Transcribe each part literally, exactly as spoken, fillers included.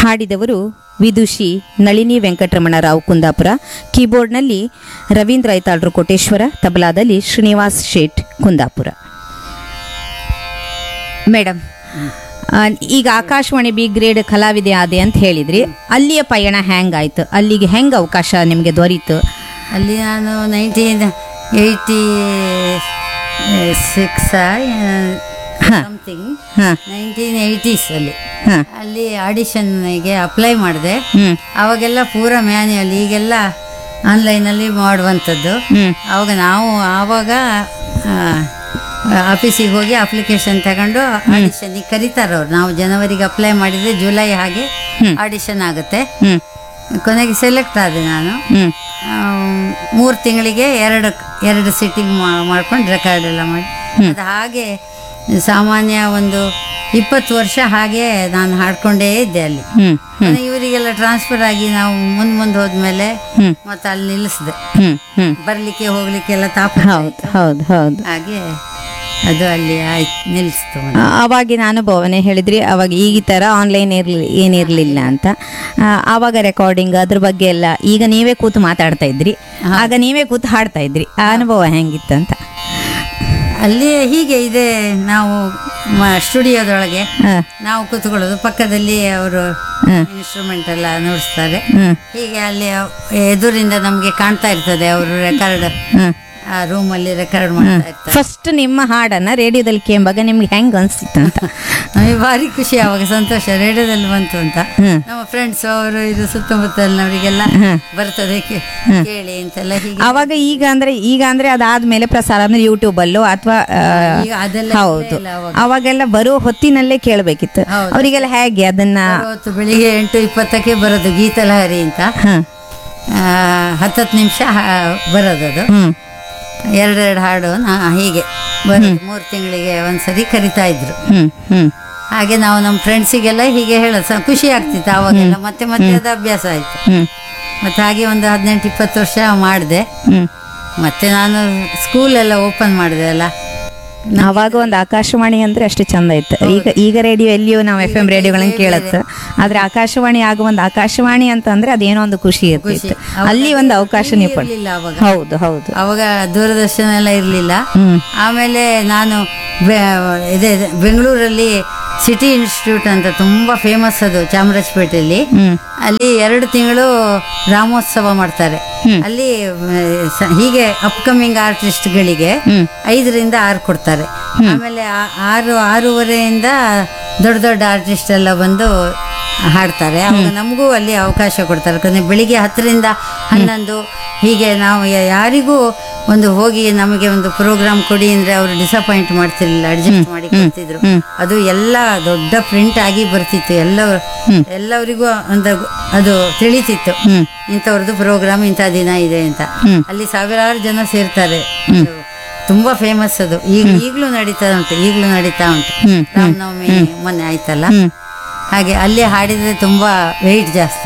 ಹಾಡಿದವರು ವಿದುಷಿ ನಳಿನಿ ವೆಂಕಟರಮಣರಾವ್ ಕುಂದಾಪುರ. ಕೀಬೋರ್ಡ್ನಲ್ಲಿ ರವೀಂದ್ರ ಐತಾಳ್ರು ಕೋಟೇಶ್ವರ, ತಬಲಾದಲ್ಲಿ ಶ್ರೀನಿವಾಸ್ ಶೇಟ್ Kundapura. Madam, ಈಗ Akashvani B grade ಕಲಾವಿದೆ ಆದೆ ಅಂತ ಹೇಳಿದ್ರಿ. ಅಲ್ಲಿಯ ಪಯಣ ಹೆಂಗಾಯ್ತು? ಅಲ್ಲಿಗೆ ಹೆಂಗೆ ಅವಕಾಶ ನಿಮಗೆ ದೊರೀತು? ಅಲ್ಲಿ ನಾನು nineteen eighty six something nineteen eighties ಅಲ್ಲಿ ಅಲ್ಲಿ ಆಡಿಷನ್ಗೆ ಅಪ್ಲೈ ಮಾಡಿದೆ. ಅವಾಗೆಲ್ಲ ಪೂರ ಮ್ಯಾನ್ಯಲ್, ಈಗೆಲ್ಲ ಆನ್ಲೈನಲ್ಲಿ ಮಾಡುವಂಥದ್ದು. ಅವಾಗ ನಾವು ಆವಾಗ ಆಫೀಸಿಗೆ ಹೋಗಿ ಅಪ್ಲಿಕೇಶನ್ ತಗೊಂಡು ಆಡಿಷನ್ಗೆ ಕರೀತಾರೆ ಅವ್ರು. ನಾವು ಜನವರಿಗೆ ಅಪ್ಲೈ ಮಾಡಿದರೆ ಜುಲೈ ಹಾಗೆ ಆಡಿಷನ್ ಆಗುತ್ತೆ. ಕೊನೆಗೆ ಸೆಲೆಕ್ಟ್ ಆದೆ ನಾನು. ಮೂರು ತಿಂಗಳಿಗೆ ಎರಡು ಎರಡು ಸಿಟ್ಟಿಂಗ್ ಮಾಡ್ಕೊಂಡು ರೆಕಾರ್ಡ್ ಎಲ್ಲ ಮಾಡಿ ಅದು ಹಾಗೆ ಸಾಮಾನ್ಯ ಒಂದು ಇಪ್ಪತ್ತು ವರ್ಷ ಹಾಗೆ ನಾನು ಹಾಡ್ಕೊಂಡೇ ಇದ್ದೆ ಅಲ್ಲಿ. ಇವರಿಗೆಲ್ಲ ಟ್ರಾನ್ಸ್ಫರ್ ಆಗಿ ನಾವು ಮುಂದೆ ಮುಂದೆ ಹೋದ್ಮೇಲೆ ಮತ್ತೆ ಅಲ್ಲಿ ನಿಲ್ಲಿಸಿದೆ. ಬರ್ಲಿಕ್ಕೆ ಹೋಗ್ಲಿಕ್ಕೆಲ್ಲ ತಾಪ. ಹೌದು ಹೌದು ಹಾಗೆ ಅದು ಅಲ್ಲಿ ಆಯ್ತು, ನಿಲ್ಲಿಸ್ತು. ಅವಾಗಿನ ಅನುಭವನೇ ಹೇಳಿದ್ರಿ. ಅವಾಗ ಈ ಥರ ಆನ್ಲೈನ್ ಇರ್ಲಿ ಏನಿರಲಿಲ್ಲ ಅಂತ. ಆವಾಗ ರೆಕಾರ್ಡಿಂಗ್ ಅದ್ರ ಬಗ್ಗೆ ಎಲ್ಲ ಈಗ ನೀವೇ ಕೂತು ಮಾತಾಡ್ತಾ ಇದ್ರಿ, ಆಗ ನೀವೇ ಕೂತು ಹಾಡ್ತಾ ಇದ್ರಿ. ಆ ಅನುಭವ ಹೆಂಗಿತ್ತು ಅಂತ? ಅಲ್ಲಿ ಹೀಗೆ ಇದೆ, ನಾವು ಸ್ಟುಡಿಯೋದೊಳಗೆ ನಾವು ಕೂತ್ಕೊಳ್ಳೋದು, ಪಕ್ಕದಲ್ಲಿ ಅವರು ಇನ್ಸ್ಟ್ರೂಮೆಂಟ್ ಎಲ್ಲ ನುಡಿಸ್ತಾರೆ. ಹೀಗೆ ಅಲ್ಲಿ ಎದುರಿಂದ ನಮಗೆ ಕಾಣ್ತಾ ಇರ್ತದೆ ಅವರು ರೆಕಾರ್ಡ್ ಆ ರೂಮಲ್ಲಿ ರೆಕಾರ್ಡ್ ಮಾಡ್ತಾ ಇರ್ತಾರೆ. ಫಸ್ಟ್ ನಿಮ್ಮ ಹಾಡನ್ನ ರೇಡಿಯೋದಲ್ಲಿ ಕೇಂಬಾಗ ನಿಮ್ಗೆ ಹೆಂಗ್ ಅನ್ಸಿತ್ತು ಅಂತ? ನಮಗೆ ಭಾರಿ ಖುಷಿ, ಅವಾಗ ಸಂತೋಷ, ರೇಡಿಯೋದಲ್ಲಿ ಬಂತು ಅಂತ. ನಮ್ಮ ಫ್ರೆಂಡ್ಸ್ ಅವರು ಇದು ಸುತ್ತಮುತ್ತಲಿನವರಿಗೆಲ್ಲ ಬರ್ತದೆ ಕೇಳಿ ಅಂತೆಲ್ಲ. ಹೀಗೆ ಅವಾಗ ಈಗ ಅಂದ್ರೆ ಈಗ ಅಂದ್ರೆ ಅದಾದ್ಮೇಲೆ ಪ್ರಸಾರ ಅಂದ್ರೆ ಯೂಟ್ಯೂಬ್ ಅಲ್ಲೋ ಅಥವಾ ಅದೆಲ್ಲ ಹೌದು, ಅವಾಗೆಲ್ಲ ಬರೋ ಹೊತ್ತಿನಲ್ಲೇ ಕೇಳಬೇಕಿತ್ತು. ಅವರಿಗೆಲ್ಲ ಹೇಗೆ ಅದನ್ನ? ಬೆಳಿಗ್ಗೆ ಎಂಟು ಇಪ್ಪತ್ತಕ್ಕೆ ಬರೋದು ಗೀತಲಹರಿ ಅಂತ, ಹತ್ತತ್ತು ನಿಮಿಷ ಬರೋದದು, ಎರಡೆರಡು ಹಾಡು ಹೀಗೆ ಬರೋದು. ಮೂರು ತಿಂಗಳಿಗೆ ಒಂದ್ಸರಿ ಕರಿತಾ ಇದ್ರು. ಹಾಗೆ ನಾವು ನಮ್ಮ ಫ್ರೆಂಡ್ಸಿಗೆಲ್ಲ ಹೀಗೆ ಹೇಳೋದು, ಖುಷಿ ಆಗ್ತಿತ್ತು ಆವಾಗೆಲ್ಲ. ಮತ್ತೆ ಮತ್ತೆ ಅದು ಅಭ್ಯಾಸ ಆಯ್ತು. ಮತ್ತೆ ಹಾಗೆ ಒಂದು ಹದಿನೆಂಟು ಇಪ್ಪತ್ತು ವರ್ಷ ಮಾಡಿದೆ. ಮತ್ತೆ ನಾನು ಸ್ಕೂಲೆಲ್ಲ ಓಪನ್ ಮಾಡಿದೆ ಅಲ್ಲ. ಅವಾಗ ಒಂದು ಆಕಾಶವಾಣಿ ಅಂದ್ರೆ ಅಷ್ಟು ಚಂದ ಇತ್ತು. ಈಗ ಈಗ ರೇಡಿಯೋ ಎಲ್ಲಿಯೋ ನಾವು ಎಫ್ ಎಂ ರೇಡಿಯೋಗಳನ್ನ ಕೇಳತ್ತೆ, ಆದ್ರೆ ಆಕಾಶವಾಣಿ ಆಗ ಒಂದು ಆಕಾಶವಾಣಿ ಅಂತ ಅಂದ್ರೆ ಅದೇನೋ ಒಂದು ಖುಷಿ ಇರ್ತಿತ್ತು. ಅಲ್ಲಿ ಒಂದು ಅವಕಾಶ ನೀವು ಪಡ್. ಹೌದು ಹೌದು, ಅವಾಗ ದೂರದರ್ಶನ ಎಲ್ಲ ಇರ್ಲಿಲ್ಲ. ಆಮೇಲೆ ನಾನು ಇದೆ ಬೆಂಗಳೂರಲ್ಲಿ ಸಿಟಿ ಇನ್ಸ್ಟಿಟ್ಯೂಟ್ ಅಂತ ತುಂಬಾ ಫೇಮಸ್, ಅದು ಚಾಮರಾಜಪೇಟೆಯಲ್ಲಿ. ಅಲ್ಲಿ ಎರಡು ತಿಂಗಳು ರಾಮೋತ್ಸವ ಮಾಡ್ತಾರೆ. ಅಲ್ಲಿ ಹೀಗೆ ಅಪ್ಕಮಿಂಗ್ ಆರ್ಟಿಸ್ಟ್ಗಳಿಗೆ ಐದರಿಂದ ಆರು ಕೊಡ್ತಾರೆ. ಆಮೇಲೆ ಆರು ಆರೂವರೆಯಿಂದ ದೊಡ್ಡ ದೊಡ್ಡ ಆರ್ಟಿಸ್ಟ್ ಎಲ್ಲ ಬಂದು ಹಾಡ್ತಾರೆ. ಅವಾಗ ನಮಗೂ ಅಲ್ಲಿ ಅವಕಾಶ ಕೊಡ್ತಾರೆ. ಯಾಕಂದರೆ ಬೆಳಿಗ್ಗೆ ಹತ್ತರಿಂದ ಹನ್ನೊಂದು ಹೀಗೆ ನಾವು ಯಾರಿಗೂ ಒಂದು ಹೋಗಿ ನಮಗೆ ಒಂದು ಪ್ರೋಗ್ರಾಮ್ ಕೊಡಿ ಅಂದರೆ ಅವರು ಡಿಸಪಾಯಿಂಟ್ ಮಾಡ್ತಿರ್ಲಿಲ್ಲ, ಅಡ್ಜಸ್ಟ್ ಮಾಡಿ ಕೊಡ್ತಿದ್ರು. ಅದು ಎಲ್ಲ ದೊಡ್ಡ ಪ್ರಿಂಟ್ ಆಗಿ ಬರ್ತಿತ್ತು. ಎಲ್ಲ ಎಲ್ಲರಿಗೂ ಒಂದು ಅದು ತಿಳಿತಿತ್ತು, ಇಂಥವ್ರದ್ದು ಪ್ರೋಗ್ರಾಮ್ ಇಂಥ ದಿನ ಇದೆ ಅಂತ. ಅಲ್ಲಿ ಸಾವಿರಾರು ಜನ ಸೇರ್ತಾರೆ. ತುಂಬಾ ಫೇಮಸ್ ಅದು. ಈಗ ಈಗಲೂ ನಡೀತಾ ಉಂಟು, ಈಗಲೂ ನಡೀತಾ ಉಂಟು. ರಾಮನವಮಿ ಮೊನ್ನೆ ಆಯ್ತಲ್ಲ, ಹಾಗೆ ಅಲ್ಲಿ ಹಾಡಿದ್ರೆ ತುಂಬಾ ವೆಯ್ಟ್ ಜಾಸ್ತಿ.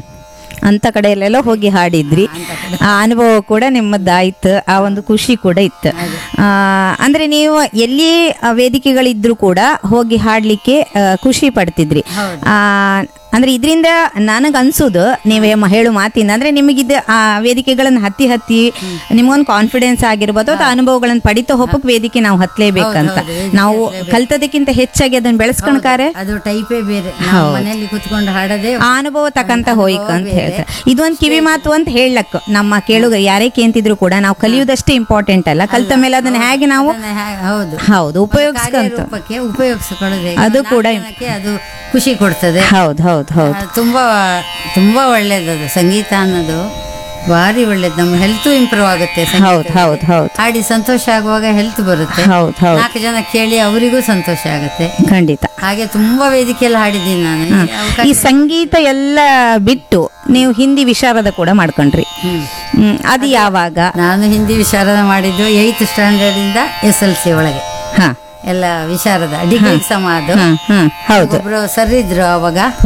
ಅಂತ ಕಡೆಯಲ್ಲೆಲ್ಲ ಹೋಗಿ ಹಾಡಿದ್ರಿ. ಆ ಅನುಭವ ಕೂಡ ನಿಮ್ಮದಾಯ್ತು, ಆ ಒಂದು ಖುಷಿ ಕೂಡ ಇತ್ತು. ಅಂದ್ರೆ ನೀವು ಎಲ್ಲಿ ವೇದಿಕೆಗಳಿದ್ರು ಕೂಡ ಹೋಗಿ ಹಾಡ್ಲಿಕ್ಕೆ ಖುಷಿ ಪಡ್ತಿದ್ರಿ. ಆ ಅಂದ್ರೆ ಇದರಿಂದ ನನಗೆ ಅನ್ಸೋದು, ನೀವೇ ಹೇಳು ಮಾತಿಂದ ಅಂದ್ರೆ ನಿಮಗಿದ ಆ ವೇದಿಕೆಗಳನ್ನ ಹತ್ತಿ ಹತ್ತಿ ನಿಮ್ಗೊಂದು ಕಾನ್ಫಿಡೆನ್ಸ್ ಆಗಿರ್ಬೋದು, ಅಥವಾ ಅನುಭವಗಳನ್ನ ಪಡಿತಾ ಹೋಗಕ್ ವೇದಿಕೆ ನಾವು ಹತ್ಲೇಬೇಕಂತ. ನಾವು ಕಲ್ತದಕ್ಕಿಂತ ಹೆಚ್ಚಾಗಿ ಅದನ್ನ ಬೆಳೆಸ್ಕೊಂಡ್ಕಾರೆ ಅದು ಟೈಪೇ ಬೇರೆ. ಮನೆಯಲ್ಲಿ ಕುತ್ಕೊಂಡು ಹಾಡೋದೇ ಆ ಅನುಭವ ತಕ್ಕಂತ ಹೋಯ್ಕ ಅಂತ ಹೇಳ್ತಾರೆ. ಇದೊಂದು ಕಿವಿ ಮಾತು ಅಂತ ಹೇಳಕ್ ನಮ್ಮ ಕೇಳುಗ ಯಾರೇ ಕೇಂತಿದ್ರು ಕೂಡ ನಾವು ಕಲಿಯುವುದಷ್ಟೇ ಇಂಪಾರ್ಟೆಂಟ್ ಅಲ್ಲ, ಕಲ್ತ ಮೇಲೆ ಅದನ್ನ ಹೇಗೆ ನಾವು ಹೌದು ಹೌದು ಉಪಯೋಗಿಸ್ಕೊಂತ ಉಪಯೋಗಿಸ್ಕೊಳ್ಳೋದು ಅದು ಕೂಡ ಅದು ಖುಷಿ ಕೊಡ್ತದೆ. ಹೌದು ಹೌದು ಹೌದು, ತುಂಬಾ ತುಂಬಾ ಒಳ್ಳೇದದು. ಸಂಗೀತ ಅನ್ನೋದು ಭಾರಿ ಒಳ್ಳೇದು. ನಮ್ಮ ಹೆಲ್ತ್ ಇಂಪ್ರೂವ್ ಆಗುತ್ತೆ. ಹೌದು ಹೌದು ಹೌದು, ಹಾಡಿ ಸಂತೋಷ ಆಗುವಾಗ ಹೆಲ್ತ್ ಬರುತ್ತೆ. ಹೌದು ಹೌದು, ನಾಲ್ಕು ಜನ ಕೇಳಿ ಅವರಿಗೂ ಸಂತೋಷ ಆಗುತ್ತೆ. ಖಂಡಿತ. ಹಾಗೆ ತುಂಬಾ ವೇದಿಕೆಯಲ್ಲಿ ಹಾಡಿದ್ದೀನಿ ನಾನು. ಈ ಸಂಗೀತ ಎಲ್ಲ ಬಿಟ್ಟು ನೀವು ಹಿಂದಿ ವಿಶಾರದ ಕೂಡ ಮಾಡ್ಕೊಂಡ್ರಿ. ಅದು ಯಾವಾಗ? ನಾನು ಹಿಂದಿ ವಿಶಾರದ ಮಾಡಿದ್ದು ಏಯ್ತ್ ಸ್ಟ್ಯಾಂಡರ್ಡ್ ಇಂದ ಎಸ್ ಎಲ್ ಸಿ ಒಳಗೆ. ಎಲ್ಲ ವಿಶಾರದ ಡಿಗ್ರಿ ಸಮ ಅದು. ಒಬ್ರು ಸರ್ ಇದ್ರು ಅವಾಗ,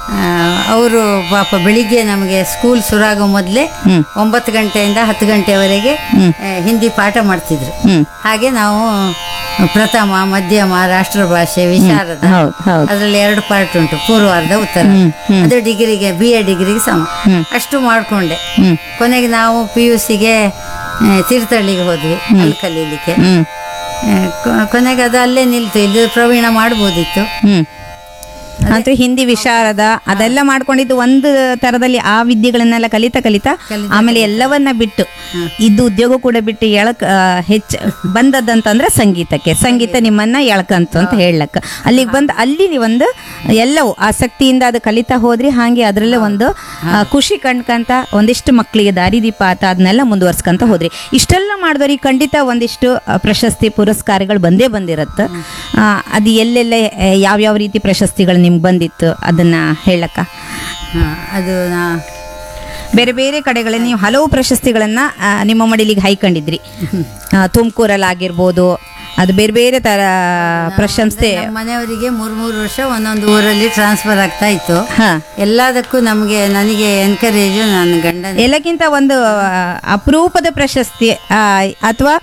ಅವರು ಪಾಪ ಬೆಳಿಗ್ಗೆ ನಮಗೆ ಸ್ಕೂಲ್ ಶುರುವಾಗೋ ಮೊದಲೇ ಒಂಬತ್ತು ಗಂಟೆಯಿಂದ ಹತ್ತು ಗಂಟೆವರೆಗೆ ಆ, ಹಿಂದಿ ಪಾಠ ಮಾಡ್ತಿದ್ರು. ಹಾಗೆ ನಾವು ಪ್ರಥಮ, ಮಧ್ಯಮ, ರಾಷ್ಟ್ರಭಾಷೆ, ವಿಶಾರದ ಹೌದು ಹೌದು ಅದರಲ್ಲಿ ಎರಡು ಪಾರ್ಟ್ ಉಂಟು, ಪೂರ್ವಾರ್ಧ ಉತ್ತರ. ಅದು ಡಿಗ್ರಿಗೆ, ಬಿ ಎ ಡಿಗ್ರಿಗೆ ಸಮ. ಅಷ್ಟು ಮಾಡಿಕೊಂಡೆ. ಕೊನೆಗೆ ನಾವು ಪಿ ಯು ಸಿಗೆ ತೀರ್ಥಹಳ್ಳಿಗೆ ಹೋದ್ವಿ ಅಲ್ಲಿ ಕಲೀಲಿಕ್ಕೆ. ಆ, ಕೊ- ಕೊನೆಗೆ ಅದು ಅಲ್ಲೇ ನಿಲ್ತು. ಇಲ್ಲಿ ಪ್ರವೀಣ ಮಾಡ್ಬೋದಿತ್ತು. ಹ್ಮ್ ಅಂತೂ ಹಿಂದಿ ವಿಶಾರದ ಅದೆಲ್ಲ ಮಾಡ್ಕೊಂಡಿದ್ದು ಒಂದು ತರದಲ್ಲಿ ಆ ವಿದ್ಯೆಗಳನ್ನೆಲ್ಲ ಕಲಿತಾ ಕಲಿತಾ ಆಮೇಲೆ ಎಲ್ಲವನ್ನ ಬಿಟ್ಟು ಇದ್ದು ಉದ್ಯೋಗ ಕೂಡ ಬಿಟ್ಟು ಎಳಕ್ ಆ, ಹೆಚ್ಚ ಬಂದದ್ದಂತಂದ್ರೆ ಸಂಗೀತಕ್ಕೆ. ಸಂಗೀತ ನಿಮ್ಮನ್ನ ಎಳ್ಕಂತು ಅಂತ ಹೇಳಕ್ಕ ಅಲ್ಲಿಗೆ ಬಂದು ಅಲ್ಲಿ ಒಂದು ಎಲ್ಲವೂ ಆಸಕ್ತಿಯಿಂದ ಅದು ಕಲಿತಾ ಹೋದ್ರಿ. ಹಾಗೆ ಅದರಲ್ಲೇ ಒಂದು ಆ, ಖುಷಿ ಕಂಡ್ಕಂತ ಒಂದಿಷ್ಟು ಮಕ್ಕಳಿಗೆ ದಾರಿದೀಪ ಆತ ಅದನ್ನೆಲ್ಲ ಮುಂದುವರ್ಸ್ಕೊಂತ ಹೋದ್ರಿ. ಇಷ್ಟೆಲ್ಲ ಮಾಡಿದವ್ರಿಗೆ ಖಂಡಿತ ಒಂದಿಷ್ಟು ಆ, ಪ್ರಶಸ್ತಿ ಪುರಸ್ಕಾರಗಳು ಬಂದೇ ಬಂದಿರತ್ತೆ. ಆ, ಅದು ಎಲ್ಲೆಲ್ಲ ಆ, ಯಾವ್ಯಾವ ರೀತಿ ಪ್ರಶಸ್ತಿಗಳು ನಿಮ್ಗೆ ಬಂದಿತ್ತು ಅದನ್ನ ಹೇಳಕ್ಕ? ಹಾ, ಅದು ನಾ ಬೇರೆ ಬೇರೆ ಕಡೆಗಳಲ್ಲಿ ನೀವು ಹಲವು ಪ್ರಶಸ್ತಿಗಳನ್ನ ಆ, ನಿಮ್ಮ ಮಡಿಲಿಗೆ ಹೈಕೊಂಡಿದ್ರಿ. ತುಮಕೂರಲ್ಲಿ ಆಗಿರ್ಬೋದು, ಅದು ಬೇರೆ ಬೇರೆ ತರ ಪ್ರಶಂಸೆ. ನಮ್ಮ ಮನೆಯವರಿಗೆ ಮೂರ್ ಮೂರು ವರ್ಷ ಒಂದೊಂದು ಊರಲ್ಲಿ ಟ್ರಾನ್ಸ್ಫರ್ ಆಗ್ತಾ ಇತ್ತು. ಹಾ, ಎಲ್ಲದಕ್ಕೂ ನಮಗೆ ನನಗೆ ಎನ್ಕರೇಜ್ ನನ್ನ ಗಂಡನ. ಎಲ್ಲಕ್ಕಿಂತ ಒಂದು ಆ, ಅಪರೂಪದ ಪ್ರಶಸ್ತಿ ಅಥವಾ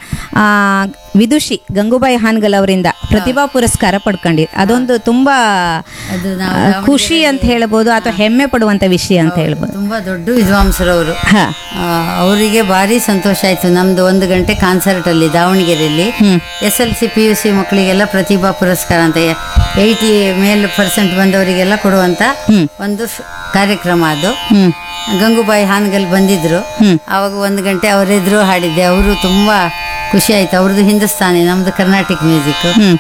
ವಿದುಷಿ ಗಂಗೂಬಾಯಿ ಹಾನ್ಗಲ್ ಅವರಿಂದ ಪ್ರತಿಭಾ ಪುರಸ್ಕಾರ ಪಡ್ಕೊಂಡಿ. ಅದೊಂದು ತುಂಬಾ ಅದು ಆ, ನಾವು ಖುಷಿ ಅಂತ ಹೇಳ್ಬೋದು ಅಥವಾ ಹೆಮ್ಮೆ ಪಡುವಂತ ವಿಷಯ ಅಂತ ಹೇಳ್ಬೋದು. ತುಂಬಾ ದೊಡ್ಡ ವಿದ್ವಾಂಸರವರು. ಹಾ, ಅವರಿಗೆ ಭಾರಿ ಸಂತೋಷ ಆಯ್ತು. ನಮ್ದು ಒಂದು ಗಂಟೆ ಕಾನ್ಸರ್ಟ್ ಅಲ್ಲಿ ದಾವಣಗೆರೆಯಲ್ಲಿ S L C P U C ಮಕ್ಕಳಿಗೆಲ್ಲ ಪ್ರತಿಭಾ ಪುರಸ್ಕಾರ ಅಂತ ಏಯ್ಟಿ ಮೇಲ್ ಪರ್ಸೆಂಟ್ ಬಂದವರಿಗೆಲ್ಲ ಕೊಡುವಂತ ಒಂದು ಸ್- ಕಾರ್ಯಕ್ರಮ ಅದು. ಹ್ಮ್ ಗಂಗೂಬಾಯಿ ಹಾನ್ಗಲ್ ಬಂದಿದ್ರು. ಅವಾಗ ಒಂದು ಗಂಟೆ ಅವರೆದ್ರು ಹಾಡಿದ್ದೆ. ಅವರು ತುಂಬಾ ಖುಷಿ ಆಯ್ತು. ಅವ್ರದ್ದು ಹಿಂದೂಸ್ತಾನಿ, ನಮ್ದು ಕರ್ನಾಟಿಕ್ ಮ್ಯೂಸಿಕ್. ಹ್ಮ್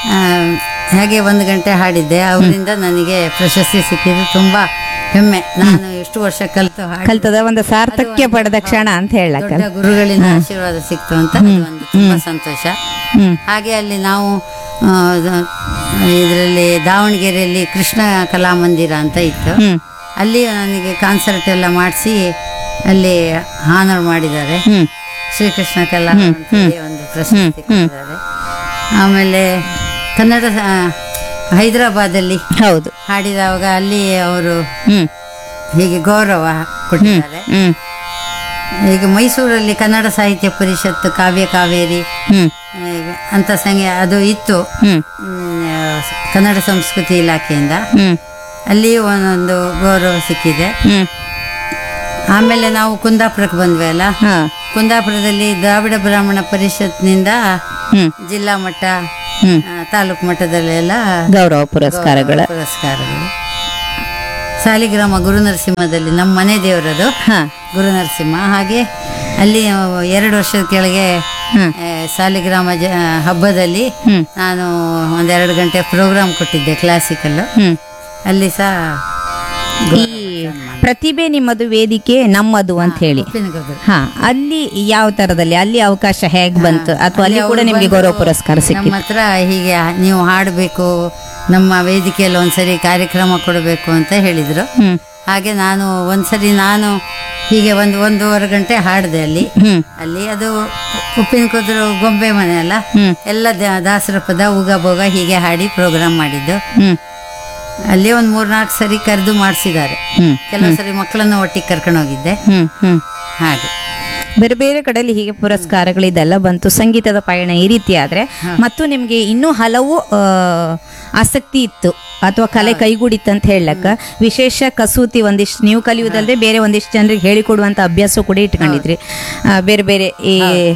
ಹಾಗೆ ಒಂದು ಗಂಟೆ ಹಾಡಿದ್ದೆ. ಅವರಿಂದ ನನಗೆ ಪ್ರಶಸ್ತಿ ಸಿಕ್ಕಿದ್ದು ತುಂಬಾ ಹೆಮ್ಮೆ. ನಾನು ಎಷ್ಟು ವರ್ಷ ಕಲಿತು ಹಾಡಿ ಕಲ್ತದ ಒಂದು ಸಾರ್ಥಕ್ಯ ಪಡೆದ ಕ್ಷಣ ಅಂತ ಹೇಳಕ್ಕ. ದೊಡ್ಡ ಗುರುಗಳಿಂದ ಆಶೀರ್ವಾದ ಸಿಕ್ತು ಅಂತ ಅದು ಒಂದು ತುಂಬಾ ಸಂತೋಷ. ಹ್ಮ್ ಹಾಗೆ ಅಲ್ಲಿ ನಾವು ಇದರಲ್ಲಿ ದಾವಣಗೆರೆಯಲ್ಲಿ ಕೃಷ್ಣ ಕಲಾಮಂದಿರ ಅಂತ ಇತ್ತು. ಹ್ಮ್ ಅಲ್ಲಿ ನನಗೆ ಕಾನ್ಸರ್ಟ್ ಎಲ್ಲ ಮಾಡಿಸಿ ಅಲ್ಲಿ ಹಾನರ್ ಮಾಡಿದ್ದಾರೆ. ಹ್ಮ್ ಶ್ರೀಕೃಷ್ಣ ಕಲಾ ಅಂತ ಹೇಳಿ ಒಂದು ಪ್ರಶಸ್ತಿ ಕೊಟ್ಟಿದ್ದಾರೆ. ಆಮೇಲೆ ಕನ್ನಡ ಆ, ಹೈದರಾಬಾದಲ್ಲಿ ಹೌದು. ಹಾಡಿದವಾಗ ಅಲ್ಲಿ ಅವರು ಹ್ಮ್ ಹೀಗೆ ಗೌರವ ಕೊಟ್ಟಿದ್ದಾರೆ. ಹ್ಮ್ ಈಗ ಮೈಸೂರಲ್ಲಿ ಕನ್ನಡ ಸಾಹಿತ್ಯ ಪರಿಷತ್ ಕಾವ್ಯ ಕಾವೇರಿ ಹ್ಮ್ ಆ, ಅಂತ ಸಂಖ್ಯೆ ಅದು ಇತ್ತು. ಹ್ಮ್ ಹ್ಮ್, ಆ, ಕನ್ನಡ ಸಂಸ್ಕೃತಿ ಇಲಾಖೆಯಿಂದ ಹ್ಮ್ ಅಲ್ಲಿ ಒಂದೊಂದು ಗೌರವ ಸಿಕ್ಕಿದೆ. ಹ್ಮ್ ಆಮೇಲೆ ನಾವು ಕುಂದಾಪುರಕ್ಕೆ ಬಂದ್ವಿ ಅಲ್ಲ. ಹಾ ಕುಂದಾಪುರದಲ್ಲಿ ದ್ರಾವಿಡ ಬ್ರಾಹ್ಮಣ ಪರಿಷತ್ನಿಂದ ಹ್ಮ್ ಜಿಲ್ಲಾ ಮಟ್ಟ, ಹ್ಮ್ ಆ, ತಾಲೂಕು ಮಟ್ಟದಲ್ಲೆಲ್ಲ ಗೌರವ ಪುರಸ್ಕಾರಗಳ. ಪುರಸ್ಕಾರಗಳು. ಸಾಲಿಗ್ರಾಮ ಗುರುನರಸಿಂಹದಲ್ಲಿ ನಮ್ಮ ಮನೆ ದೇವರದು ಹಾ ಗುರುನರಸಿಂಹ. ಹಾಗೆ ಅಲ್ಲಿ ಎರಡು ವರ್ಷದ ಕೆಳಗೆ ಹ್ಮ್ ಆ, ಸಾಲಿಗ್ರಾಮ ಜ ಹಬ್ಬದಲ್ಲಿ ಹ್ಮ್ ನಾನು ಒಂದೆರಡು ಗಂಟೆ ಪ್ರೋಗ್ರಾಮ್ ಕೊಟ್ಟಿದ್ದೆ ಕ್ಲಾಸಿಕಲ್. ಹ್ಮ್ ಅಲ್ಲಿ ಸಹ ಈ ಪ್ರತಿಭೆ ನಿಮ್ಮದು, ವೇದಿಕೆ ನಮ್ಮದು ಅಂತ ಹೇಳಿ. ಉಪ್ಪಿನಗೌಡರು. ಹಾ, ಅಲ್ಲಿ ಯಾವ ತರದಲ್ಲಿ ಅಲ್ಲಿ ಅವಕಾಶ ಹೇಗ್ ಬಂತು ಅಥವಾ ಅಲ್ಲಿ ಕೂಡ ನಿಮ್ಗೆ ಗೌರವ ಪುರಸ್ಕಾರ ನಮ್ಮ ಸಿಕ್ಕಿತ್ತು? ಹತ್ರ ಹೀಗೆ ನೀವು ಹಾಡಬೇಕು, ನಮ್ಮ ವೇದಿಕೆಯಲ್ಲಿ ಒಂದ್ಸರಿ ಕಾರ್ಯಕ್ರಮ ಕೊಡಬೇಕು ಅಂತ ಹೇಳಿದ್ರು. ಹ್ಮ್ ಹಾಗೆ ನಾನು ಒಂದ್ಸರಿ ನಾನು ಹೀಗೆ ಒಂದು ಒಂದೂವರೆ ಗಂಟೆ ಹಾಡಿದೆ ಅಲ್ಲಿ. ಹ್ಮ್ ಅಲ್ಲಿ ಅದು ಉಪ್ಪಿನ ಕುದ್ರು ಗೊಂಬೆ ಮನೆ ಅಲ್ಲ, ಹ್ಮ್ ಎಲ್ಲ ದ- ದಾಸರ ಪದ ಉಗ ಭೋಗ ಹೀಗೆ ಹಾಡಿ ಪ್ರೋಗ್ರಾಮ್ ಮಾಡಿದ್ದು. ಹ್ಮ್ ಅಲ್ಲಿ ಒಂದು ಮೂರ್ನಾಲ್ಕು ಸರಿ ಕರೆದು ಮಾಡಿಸಿದ್ದಾರೆ. ಹ್ಮ್ ಕೆಲವು ಸರಿ ಮಕ್ಕಳನ್ನ ಒಟ್ಟಿಗೆ ಕರ್ಕೊಂಡು ಹೋಗಿದ್ದೆ. ಹ್ಮ್ ಹ್ಮ್ ಹಾಗೆ ಬೇರೆ ಬೇರೆ ಕಡೆಯಲ್ಲಿ ಹೀಗೆ ಪುರಸ್ಕಾರಗಳು ಇದೆಲ್ಲ ಬಂತು. ಸಂಗೀತದ ಪಯಣ ಈ ರೀತಿ ಆದ್ರೆ ಮತ್ತು ನಿಮ್ಗೆ ಇನ್ನೂ ಹಲವು ಆ, ಆಸಕ್ತಿ ಇತ್ತು ಅಥವಾ ಕಲೆ ಕೈಗೂಡಿತ್ತು ಅಂತ ಹೇಳಕ್ಕ ವಿಶೇಷ ಕಸೂತಿ ಒಂದಿಷ್ಟು ನೀವು ಕಲಿಯುವುದಲ್ಲದೆ ಬೇರೆ ಒಂದಿಷ್ಟು ಜನರಿಗೆ ಹೇಳಿಕೊಡುವಂತ ಅಭ್ಯಾಸ ಕೂಡ ಇಟ್ಕೊಂಡಿದ್ರಿ. ಆ, ಬೇರೆ ಬೇರೆ ಈ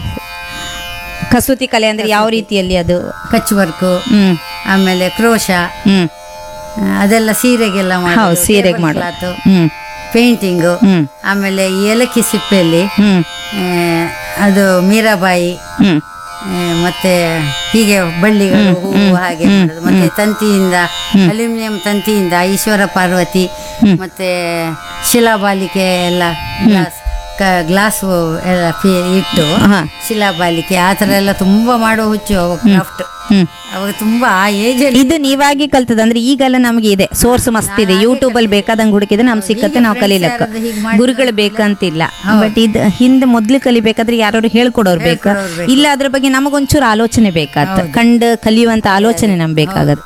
ಕಸೂತಿ ಕಲೆ ಅಂದ್ರೆ ಯಾವ ರೀತಿಯಲ್ಲಿ ಅದು? ಕಚ್ ವರ್ಕು, ಹ್ಮ್ ಆಮೇಲೆ ಕ್ರೋಶ, ಹ್ಮ್ ಆ, ಅದೆಲ್ಲ ಸೀರೆಗೆಲ್ಲ ಹೌದು, ಸೀರೆಗೆ ಮಾಡು. ಹ್ಮ್ ಪೇಂಟಿಂಗು. ಹ್ಮ್ ಆಮೇಲೆ ಈ ಏಲಕ್ಕಿ ಸಿಪ್ಪೆಯಲ್ಲಿ ಹ್ಮ್ ಆ, ಅದು ಮೀರಾಬಾಯಿ, ಹ್ಮ್ ಆ, ಮತ್ತೆ ಹೀಗೆ ಬಳ್ಳಿಗಳು ಹೂವು ಹಾಗೆ ಮಾಡೋದು. ಮತ್ತೆ ತಂತಿಯಿಂದ ಅಲ್ಯೂಮಿನಿಯಂ ತಂತಿಯಿಂದ ಈಶ್ವರ ಪಾರ್ವತಿ ಮತ್ತೆ ಶಿಲಾಬಾಲಿಕೆ ಎಲ್ಲ ಗ್ಲಾಸ್ ಗ್ಲಾಸ್ ಎಲ್ಲ ಫಿ- ಇಟ್ಟು ಹಾ ಶಿಲಾಬಾಲಿಕೆ ಆ ಥರ ಎಲ್ಲ ತುಂಬಾ ಮಾಡೋ ಹುಚ್ಚು ಕ್ರಾಫ್ಟ್. ಹ್ಮ್ ಅವಾಗ ತುಂಬಾ ಆ ಏಜಲ್ಲಿ ಇದು ನೀವಾಗಿ ಕಲ್ತದ ಅಂದ್ರೆ ಈಗೆಲ್ಲ ನಮ್ಗೆ ಇದೆ ಸೋರ್ಸ್ ಮಸ್ತ್ ಇದೆ, ಯೂಟ್ಯೂಬ್ ಅಲ್ಲಿ ಬೇಕಾದಂಗೆ ಹುಡುಕಿದ್ರೆ ನಮ್ ಸಿಕ್ಕತ್ತೆ, ನಾವು ಕಲೀಲಕ್ಕ ಗುರುಗಳು ಬೇಕಂತಿಲ್ಲ. ಬಟ್ ಇದು ಹಿಂದೆ ಮೊದ್ಲು ಕಲಿಬೇಕಾದ್ರೆ ಯಾರು ಹೇಳ್ಕೊಡೋರು ಬೇಕಾ, ಇಲ್ಲ ಅದ್ರ ಬಗ್ಗೆ ನಮಗೊಂಚೂರು ಆಲೋಚನೆ ಬೇಕಾಗತ್ತ, ಕಂಡು ಕಲಿಯುವಂತ ಆಲೋಚನೆ ನಮ್ಗೆ ಬೇಕಾಗತ್ತ.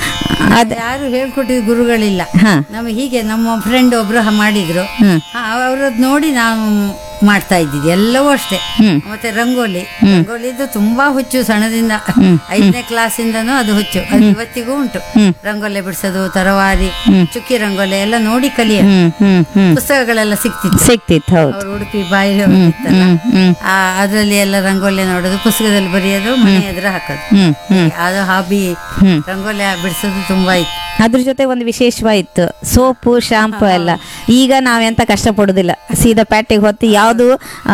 ಅದ್ ಯಾರು ಹೇಳ್ಕೊಟ್ಟಿದ್ ಗುರುಗಳಿಲ್ಲ. ಹಾ ನಮಗೆ ಹೀಗೆ ನಮ್ಮ ಫ್ರೆಂಡ್ ಒಬ್ರು ಹ- ಮಾಡಿದ್ರು, ಹ್ಮ್ ಅವ್ರದ್ ನೋಡಿ ನಾವು ಮಾಡ್ತಾ ಇದ್ದಿದ್ದು ಎಲ್ಲವೂ ಅಷ್ಟೇ. ಹ್ಮ್ ಮತ್ತೆ ರಂಗೋಲಿ, ರಂಗೋಲಿದು ತುಂಬಾ ಹುಚ್ಚು ಸಣ್ಣದಿಂದ, ಐದನೇ ಕ್ಲಾಸಿಂದನೂ ಅದು ಹುಚ್ಚು, ಅದು ಇವತ್ತಿಗೂ ಉಂಟು. ರಂಗೋಲಿ ಬಿಡಿಸೋದು, ತರವಾರಿ, ಚುಕ್ಕಿ ರಂಗೋಲಿ ಎಲ್ಲ ನೋಡಿ ಕಲಿಯ ಹ್ಮ್ ಹ್ಮ್ ಹ್ಮ್ ಪುಸ್ತಕಗಳೆಲ್ಲ ಸಿಕ್ತಿತ್ತು. ಸಿಕ್ತಿತ್ತು, ಹೌದು. ಅವ್ರು ಉಡುಪಿ ಬಾಯಿ ಇತ್ತಲ್ಲ, ಹ್ಮ್ ಹ್ಮ್ ಆ ಅದರಲ್ಲಿ ಎಲ್ಲ ರಂಗೋಲಿ ನೋಡೋದು, ಪುಸ್ತಕದಲ್ಲಿ ಬರೆಯೋದು, ಮನೆ ಎದುರು ಹಾಕೋದು. ಹ್ಮ್ ಹ್ಮ್ ಅದು ಹಾಬಿ. ಹ್ಮ್ ರಂಗೋಲಿ ಬಿಡಿಸೋದು ತುಂಬಾ ಇತ್ತು. ಅದ್ರ ಜೊತೆ ಒಂದು ವಿಶೇಷವಾಯಿತು ಸೋಪು ಶಾಂಪು ಎಲ್ಲ. ಈಗ ನಾವೆಂತ ಕಷ್ಟಪಡುದಿಲ್ಲ, ಸೀದಾ ಪ್ಯಾಟಿಗೆ ಹೊತ್ತು ಯಾವುದು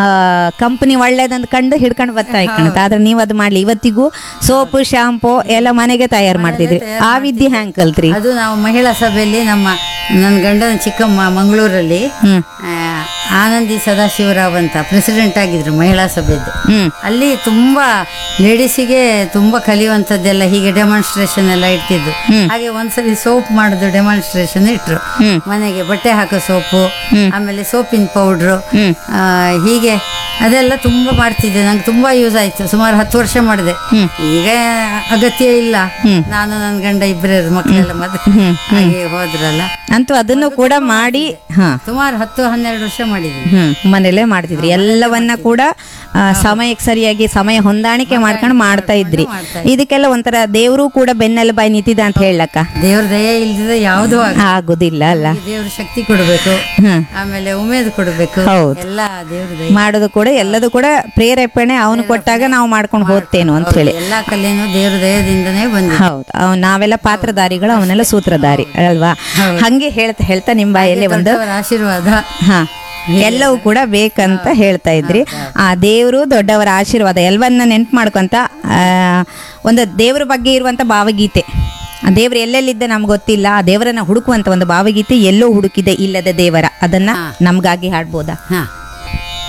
ಕಂಪನಿ ಒಳ್ಳೇದಂತ ಕಂಡು ಹಿಡ್ಕೊಂಡು ಬರ್ತಾ ಇಕ್ಕಣತ್ತೆ. ಆದ್ರೆ ನೀವು ಅದು ಮಾಡ್ಲಿ, ಇವತ್ತಿಗೂ ಸೋಪು ಶಾಂಪು ಎಲ್ಲ ಮನೆಗೆ ತಯಾರು ಮಾಡ್ತಿದ್ರಿ. ಆ ವಿದ್ಯೆ ಹ್ಯಾಂಗ್ ಕಲ್ತ್ರಿ? ಅದು ನಾವು ಮಹಿಳಾ ಸಭೆಯಲ್ಲಿ ನಮ್ಮ ನನ್ನ ಗಂಡನ ಚಿಕ್ಕಮ್ಮ ಮಂಗಳೂರಲ್ಲಿ ಹ್ಮ್ ಆ, ಆನಂದಿ ಸದಾಶಿವರಾವ್ ಅಂತ ಪ್ರೆಸಿಡೆಂಟ್ ಆಗಿದ್ರು ಮಹಿಳಾ ಸಭೆದ್ದು. ಹ್ಮ್ ಅಲ್ಲಿ ತುಂಬಾ ಲೇಡೀಸಿಗೆ ತುಂಬಾ ಕಲಿಯುವಂತದ್ದೆಲ್ಲ ಹೀಗೆ ಡೆಮಾನ್ಸ್ಟ್ರೇಷನ್ ಎಲ್ಲ ಇಡ್ತಿದ್ದು. ಹಾಗೆ ಒಂದ್ಸಲಿ ಸೋಪ್ ಮಾಡುದು ಡೆಮಾನ್ಸ್ಟ್ರೇಷನ್ ಇಟ್ರು. ಹ್ಮ್ ಮನೆಗೆ ಬಟ್ಟೆ ಹಾಕೋ ಸೋಪು, ಆಮೇಲೆ ಸೋಪಿನ ಪೌಡ್ರು, ಹ್ಮ್ ಹೀಗೆ ಅದೆಲ್ಲ ತುಂಬಾ ಮಾಡ್ತಿದ್ದೆ. ನಂಗೆ ತುಂಬಾ ಯೂಸ್ ಆಯ್ತು. ಸುಮಾರು ಹತ್ತು ವರ್ಷ ಮಾಡಿದೆ. ಈಗ ಅಗತ್ಯ ಇಲ್ಲ. ನಾನು ನನ್ನ ಗಂಡ ಇಬ್ಬರೇ ಮಕ್ಕಳೆಲ್ಲ ಮದುವೆ ಹಾಗೆ ಹೋದ್ರಲ್ಲ. ಅಂತೂ ಅದನ್ನು ಕೂಡ ಮಾಡಿ ಹಾ ಸುಮಾರು ಹತ್ತು ಹನ್ನೆರಡು ವರ್ಷ ಮಾಡಿದ್ವಿ. ಹ್ಮ್ ಮನೇಲೆ ಮಾಡ್ತಿದ್ರಿ ಎಲ್ಲವನ್ನ ಕೂಡ ಆ, ಸಮಯಕ್ಕೆ ಸರಿಯಾಗಿ ಸಮಯ ಹೊಂದಾಣಿಕೆ ಮಾಡ್ಕೊಂಡು ಮಾಡ್ತಾ ಇದ್ರಿ. ಇದಕ್ಕೆಲ್ಲ ಒಂಥರ ದೇವರು ಕೂಡ ಬೆನ್ನೆಲ್ಲ ಬಾಯಿ ನಿಂತಿದೆ ಅಂತ ಹೇಳಕ್ಕ. ದೇವ್ರ ದಯ ಇಲ್ದಿದ್ರೆ ಯಾವುದೂ ಆಗ- ಆಗುದಿಲ್ಲ ಅಲ್ಲ. ದೇವ್ರ ಶಕ್ತಿ ಕೊಡ್ಬೇಕು, ಹ್ಮ್ ಆಮೇಲೆ ಉಮೇದು ಕೊಡ್ಬೇಕು, ಹೌದು. ಎಲ್ಲ ದೇವ್ರ ದಯ. ಮಾಡೋದು ಕೂಡ ಎಲ್ಲದೂ ಕೂಡ ಪ್ರೇರೇಪಣೆ ಅವನು ಕೊಟ್ಟಾಗ ನಾವು ಮಾಡ್ಕೊಂಡು ಹೋಗ್ತೇನು ಅಂತ ಹೇಳಿ. ಎಲ್ಲಾ ಕಲೆನೂ ದೇವ್ರ ದಯದಿಂದನೇ ಬಂದಿದೆ. ಹೌದು, ಅವ್ ನಾವೆಲ್ಲ ಪಾತ್ರಧಾರಿಗಳು, ಅವನೆಲ್ಲ ಸೂತ್ರಧಾರಿ ಅಲ್ವಾ? ಹಂಗೆ ಹೇಳ್ತಾ ಹೇಳ್ತಾ ನಿಮ್ ಬಾಯಲ್ಲಿ ಒಂದು ದೊಡ್ಡವರ ಆಶೀರ್ವಾದ. ಹಾ ಎಲ್ಲವೂ ಕೂಡ ಬೇಕಂತ ಹೇಳ್ತಾ ಇದ್ರಿ. ಆ ದೇವರು ದೊಡ್ಡವರ ಆಶೀರ್ವಾದ ಎಲ್ಲವನ್ನ ನೆನ್ಪು ಮಾಡ್ಕೊಂತ ಆ, ಒಂದು ದೇವರ ಬಗ್ಗೆ ಇರುವಂತ ಭಾವಗೀತೆ, ಆ ದೇವ್ರು ಎಲ್ಲೆಲ್ಲಿದ್ದ ನಮ್ಗೆ ಗೊತ್ತಿಲ್ಲ, ಆ ದೇವರನ್ನ ಹುಡುಕುವಂತ ಒಂದು ಭಾವಗೀತೆ, ಎಲ್ಲೋ ಹುಡುಕಿದೆ ಇಲ್ಲದ ದೇವರ, ಅದನ್ನ ನಮ್ಗಾಗಿ ಹಾಡ್ಬೋದಾ? ಹಾ